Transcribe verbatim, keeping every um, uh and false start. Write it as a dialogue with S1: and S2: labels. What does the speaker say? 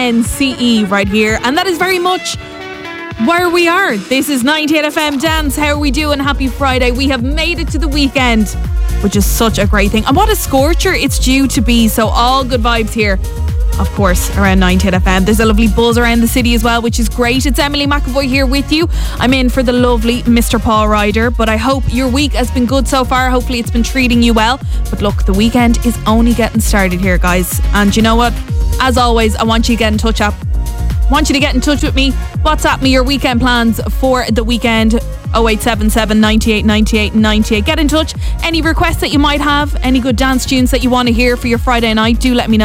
S1: N C E right here. And that is very much where we are. This is ninety-eight F M Dance. How are we doing? Happy Friday. We have made it to the weekend, which is such a great thing. And what a scorcher it's due to be. So all good vibes here, of course, around ninety-eight F M. There's a lovely buzz around the city as well, which is great. It's Emily McAvoy here with you. I'm in for the lovely Mister Paul Ryder, but I hope your week has been good so far. Hopefully it's been treating you well. But look, the weekend is only getting started here, guys. And you know what? As always, I want you to get in touch up. want you to get in touch with me. WhatsApp me your weekend plans for the weekend. oh eight seven seven, ninety-eight, ninety-eight, ninety-eight. Get in touch. Any requests that you might have, any good dance tunes that you want to hear for your Friday night, do let me know.